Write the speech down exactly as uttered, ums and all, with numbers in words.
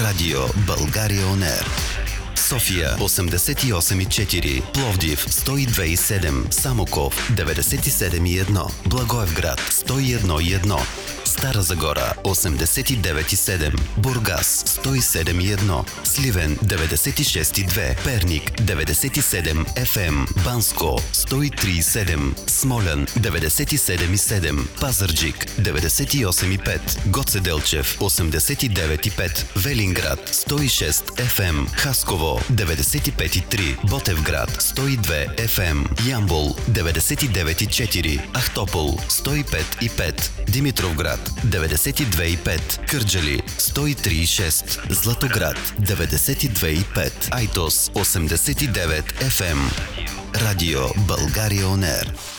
Радио България Он Ер. София осемдесет и осем и четири, Пловдив сто и две и седем, Самоков деветдесет и седем и едно, Благоевград сто и едно и едно, Стара Загора осемдесет и девет и седем, Бургас сто и седем и едно, Сливен деветдесет и шест и две, Перник деветдесет и седем еф ем, Банско сто и три и седем, Смолян деветдесет и седем и седем, Пазарджик деветдесет и осем и пет, Гоце Делчев осемдесет и девет и пет, Велинград сто и шест еф ем, Хасково деветдесет и пет и три, Ботевград сто и две еф ем, Ямбол деветдесет и девет и четири, Ахтопол сто и пет и пет, Димитровград деветдесет и две и пет, Кърджали сто и три и шест, Златоград деветдесет и две и пет, Айтос осемдесет и девет еф ем. Радио България Он Ер.